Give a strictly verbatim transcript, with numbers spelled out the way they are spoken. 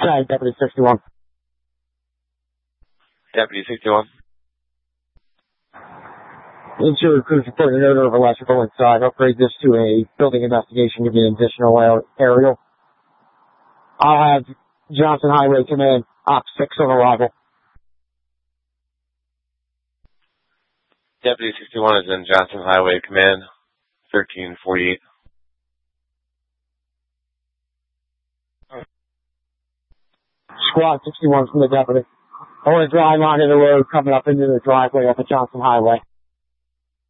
Sorry, Deputy sixty-one. Deputy sixty-one. Interior crews reporting an odor of electrical inside. Upgrade this to a building investigation to get an additional aerial. I'll have Johnson Highway Command Op six on arrival. Deputy sixty-one is in Johnson Highway Command, thirteen forty-eight. Squad sixty-one from the deputy. I want to drive onto the road coming up into the driveway off of Johnson Highway.